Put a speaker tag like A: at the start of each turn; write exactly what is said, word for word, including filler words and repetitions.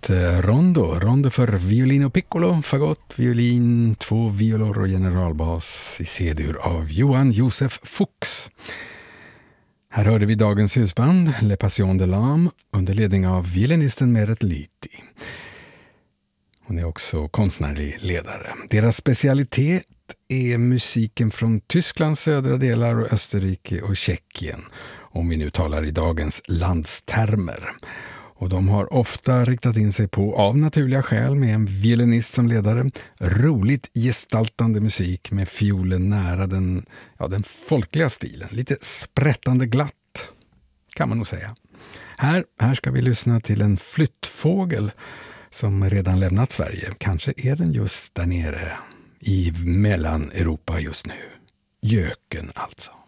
A: ett eh, rondo. Rondo för violin och piccolo, fagott, violin, två violor och generalbas i C-dur av Johan Josef Fuchs. Här hörde vi dagens husband, Le Passion de l'Âme, under ledning av violinisten Meret Lyti. Hon är också konstnärlig ledare. Deras specialitet är musiken från Tysklands södra delar och Österrike och Tjeckien, om vi nu talar i dagens landstermer. Och de har ofta riktat in sig på, av naturliga skäl, med en violinist som ledare, roligt gestaltande musik med fiolen nära den, ja, den folkliga stilen. Lite sprättande glatt, kan man nog säga. Här, här ska vi lyssna till en flyttfågel som redan lämnat Sverige. Kanske är den just där nere i Mellaneuropa just nu. Göken alltså.